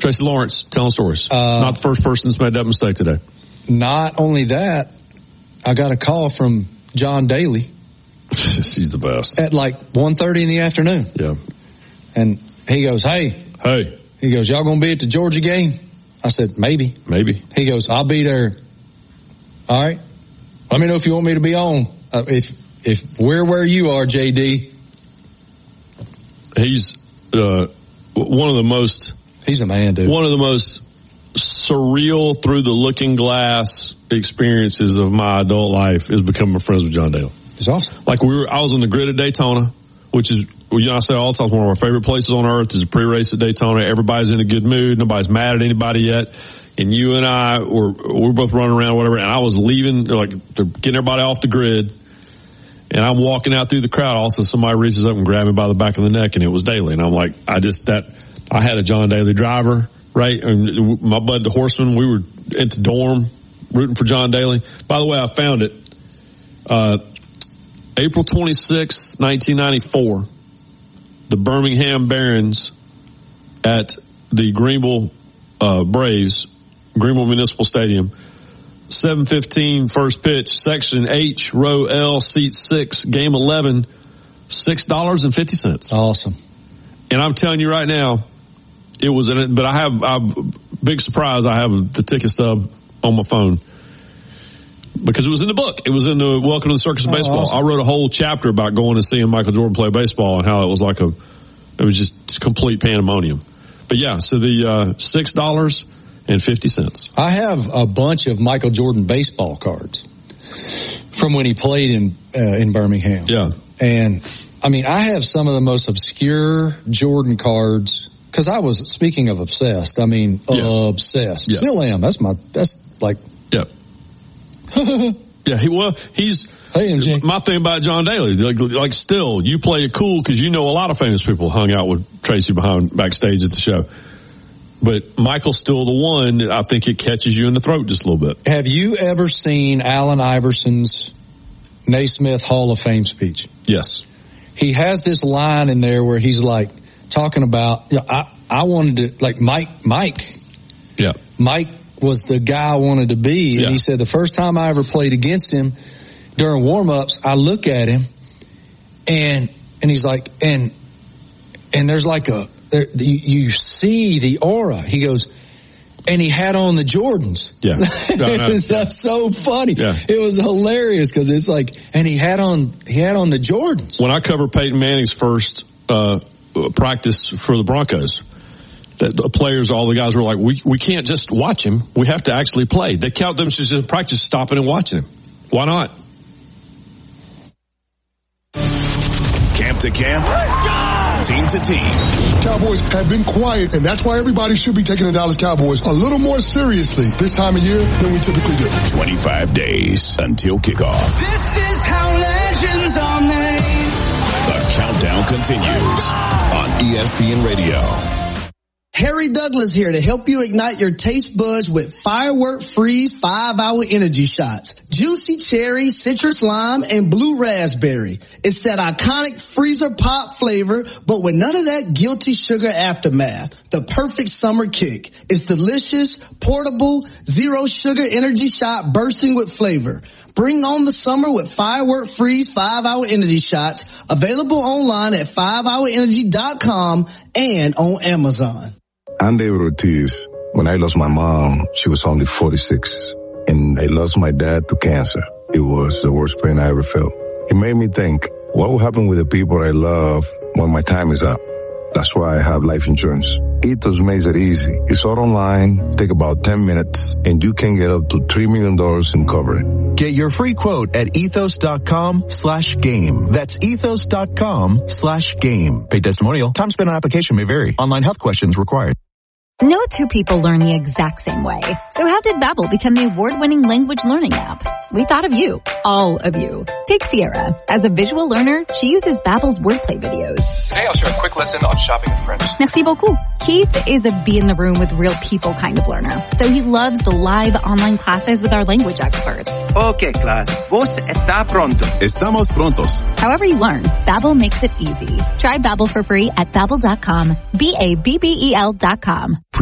Tracy Lawrence telling stories. Not the first person that's made that mistake today. Not only that, I got a call from John Daly. He's the best. At like 1:30 in the afternoon. Yeah. And he goes, hey. He goes, y'all going to be at the Georgia game? I said, maybe. He goes, I'll be there. All right. Let me know if you want me to be on. If we're where you are, JD. He's one of the most. He's a man, dude. One of the most surreal through the looking glass experiences of my adult life is becoming friends with John Daly. It's awesome. Like I was on the grid at Daytona, which is, I say all the time, one of our favorite places on earth is a pre-race at Daytona. Everybody's in a good mood. Nobody's mad at anybody yet. And you and I we're both running around, whatever. And I was leaving, like, they're getting everybody off the grid. And I'm walking out through the crowd. All of a sudden somebody reaches up and grabs me by the back of the neck, and it was Daly. And I'm like, I had a John Daly driver, right? And my bud, the Horseman, we were at the dorm rooting for John Daly. By the way, I found it. April 26, 1994, the Birmingham Barons at the Greenville Braves, Greenville Municipal Stadium, 7:15 first pitch, section H, row L, seat 6, game 11, $6.50. Awesome. And I'm telling you right now, it was but I have big surprise. I have the ticket stub on my phone because it was in the book. It was in the Welcome to the Circus of Baseball. Awesome. I wrote a whole chapter about going and seeing Michael Jordan play baseball and how it was like it was just complete pandemonium. But yeah, so the $6.50. I have a bunch of Michael Jordan baseball cards from when he played in Birmingham. Yeah. And I mean, I have some of the most obscure Jordan cards because I was, speaking of obsessed, I mean, obsessed. Yeah. Still am. That's like. Yeah. Yeah. He's. Hey, MJ. My thing about John Daly, like still, you play it cool because you know a lot of famous people hung out with Tracy backstage at the show. But Michael's still the one that I think it catches you in the throat just a little bit. Have you ever seen Allen Iverson's Naismith Hall of Fame speech? Yes. He has this line in there where he's like talking about, I wanted to, like Mike. Yeah. Mike was the guy I wanted to be. And he said the first time I ever played against him during warm-ups, I look at him and he's like, and there's like you see the aura. He goes, and he had on the Jordans. Yeah. That's so funny. Yeah. It was hilarious because it's like, and he had on the Jordans. When I covered Peyton Manning's first practice for the Broncos, the players, all the guys were like, we can't just watch him. We have to actually play. They count them as in practice, stopping and watching him. Why not? Camp to camp, team to team. Cowboys have been quiet, and that's why everybody should be taking the Dallas Cowboys a little more seriously this time of year than we typically do. 25 days until kickoff. This is how legends are made. The countdown continues on ESPN Radio. Harry Douglas here to help you ignite your taste buds with Firework Freeze 5-Hour Energy Shots. Juicy cherry, citrus lime, and blue raspberry. It's that iconic freezer pop flavor, but with none of that guilty sugar aftermath. The perfect summer kick. It's delicious, portable, zero sugar energy shot bursting with flavor. Bring on the summer with Firework Freeze 5-Hour Energy Shots. Available online at 5hourenergy.com and on Amazon. I'm David Ortiz. When I lost my mom, she was only 46. And I lost my dad to cancer. It was the worst pain I ever felt. It made me think, what will happen with the people I love when my time is up? That's why I have life insurance. Ethos makes it easy. It's all online, take about 10 minutes, and you can get up to $3 million in coverage. Get your free quote at ethos.com/game. That's ethos.com/game. Paid testimonial. Time spent on application may vary. Online health questions required. No two people learn the exact same way. So how did Babbel become the award-winning language learning app? We thought of you. All of you. Take Sierra. As a visual learner, she uses Babbel's wordplay videos. Today I'll share a quick lesson on shopping in French. Merci beaucoup. Keith is a be in the room with real people kind of learner. So he loves the live online classes with our language experts. Okay, class. Vos está pronto. Estamos prontos. However you learn, Babbel makes it easy. Try Babbel for free at Babbel.com. Babbel.com.